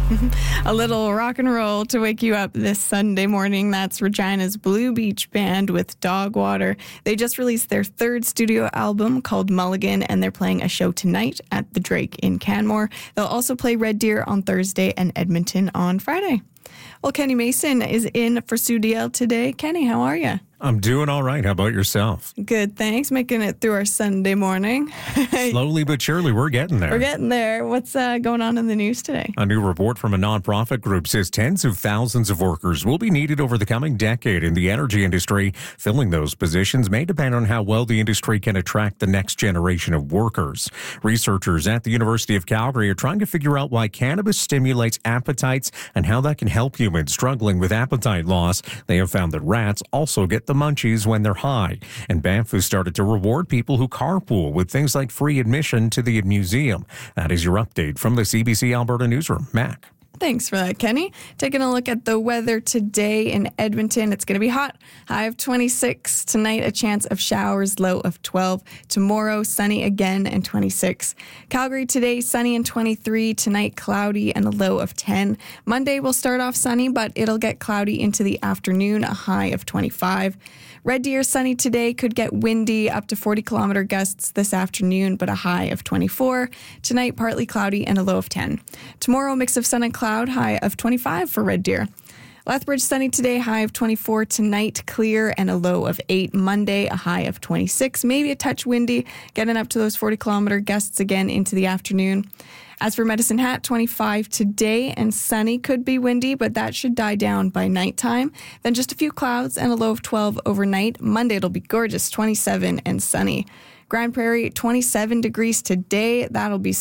A little rock and roll to wake you up this Sunday morning. That's Regina's Blue Beach Band with Dog Water. They just released their third studio album called Mulligan, and they're playing a show tonight at the Drake in Canmore. They'll also play Red Deer on Thursday and Edmonton on Friday. Well, Kenny Mason is in for Sue DL today. Kenny, how are you? I'm doing all right. How about yourself? Good, thanks. Making it through our Sunday morning. Slowly but surely, we're getting there. We're getting there. What's going on in the news today? A new report from a nonprofit group says tens of thousands of workers will be needed over the coming decade in the energy industry. Filling those positions may depend on how well the industry can attract the next generation of workers. Researchers at the University of Calgary are trying to figure out why cannabis stimulates appetites and how that can help humans struggling with appetite loss. They have found that rats also get the munchies when they're high. And Banff has started to reward people who carpool with things like free admission to the museum. That is your update from the CBC Alberta Newsroom. Mac. Thanks for that, Kenny. Taking a look at the weather today in Edmonton. It's going to be hot. High of 26. Tonight, a chance of showers, low of 12. Tomorrow, sunny again and 26. Calgary today, sunny and 23. Tonight, cloudy and a low of 10. Monday will start off sunny, but it'll get cloudy into the afternoon, a high of 25. Red Deer, sunny today, could get windy, up to 40-kilometer gusts this afternoon, but a high of 24. Tonight, partly cloudy and a low of 10. Tomorrow, mix of sun and cloud, high of 25 for Red Deer. Lethbridge, sunny today, high of 24. Tonight, clear and a low of 8. Monday, a high of 26. Maybe a touch windy, getting up to those 40-kilometer gusts again into the afternoon. As for Medicine Hat, 25 today and sunny, could be windy, but that should die down by nighttime. Then just a few clouds and a low of 12 overnight. Monday, it'll be gorgeous, 27 and sunny. Grand Prairie, 27 degrees today. That'll be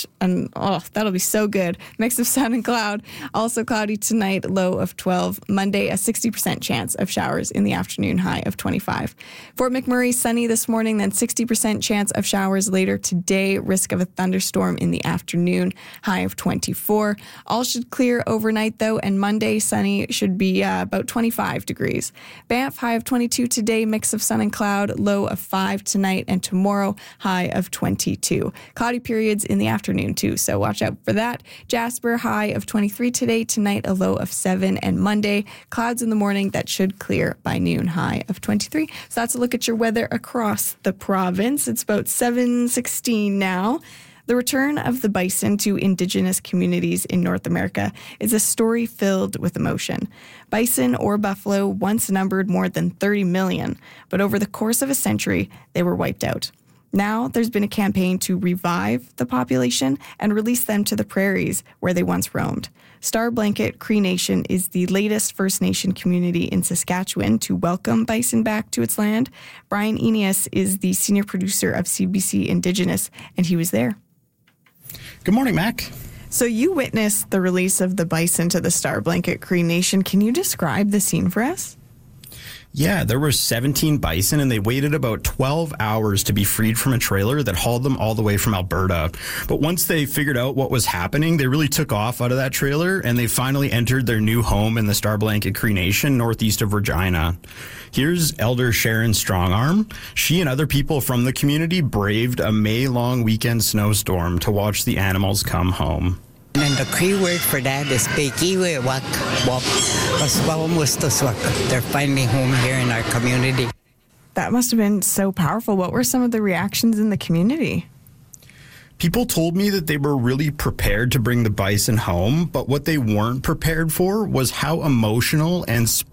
that'll be so good. Mix of sun and cloud. Also cloudy tonight, low of 12. Monday, a 60% chance of showers in the afternoon, high of 25. Fort McMurray, sunny this morning, then 60% chance of showers later today. Risk of a thunderstorm in the afternoon, high of 24. All should clear overnight, though, and Monday, sunny, should be about 25 degrees. Banff, high of 22 today, mix of sun and cloud, low of 5 tonight, and tomorrow, high of 22. Cloudy periods in the afternoon, too, so watch out for that. Jasper, high of 23 today, tonight a low of 7, and Monday, clouds in the morning that should clear by noon, high of 23. So that's a look at your weather across the province. It's about 7:16 now. The return of the bison to Indigenous communities in North America is a story filled with emotion. Bison or buffalo once numbered more than 30 million, but over the course of a century, they were wiped out. Now, there's been a campaign to revive the population and release them to the prairies where they once roamed. Star Blanket Cree Nation is the latest First Nation community in Saskatchewan to welcome bison back to its land. Brian Enius is the senior producer of CBC Indigenous, and he was there. Good morning, Mac. So you witnessed the release of the bison to the Star Blanket Cree Nation. Can you describe the scene for us? Yeah, there were 17 bison, and they waited about 12 hours to be freed from a trailer that hauled them all the way from Alberta. But once they figured out what was happening, they really took off out of that trailer, and they finally entered their new home in the Star Blanket Cree Nation, northeast of Regina. Here's Elder Sharon Strongarm. She and other people from the community braved a May-long weekend snowstorm to watch the animals come home. And the Cree word for that is Pekiwe Wak Wap. They're finally home here in our community. That must have been so powerful. What were some of the reactions in the community? People told me that they were really prepared to bring the bison home, but what they weren't prepared for was how emotional and